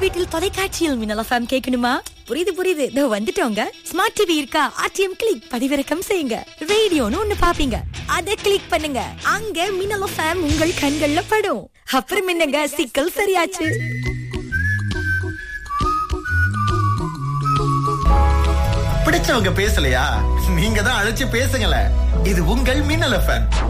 வீட்டில் தொலைக்காட்சியில் மின்னல் எஃப்எம் கேட்கணுமா? புரியுது புரியுது, இதோ வந்துட்டோங்க. ஸ்மார்ட் டிவி இருக்கா? ஆர்டிஎம் கிளிக் பதிவிறக்கம் செய்யுங்க. ரேடியோன்னு ஒண்ணு பாப்பீங்க, அதை கிளிக் பண்ணுங்க. அங்க மின்னல் எஃப்எம் உங்கள் கண்கள்ல படும். அப்புறம் என்னங்க, சிக்கல் சரியாச்சு. பிடிச்சவங்க பேசலையா? நீங்க தான் அழைச்சு பேசுங்களேன். இது உங்கள் மின்னல் எஃப்எம்.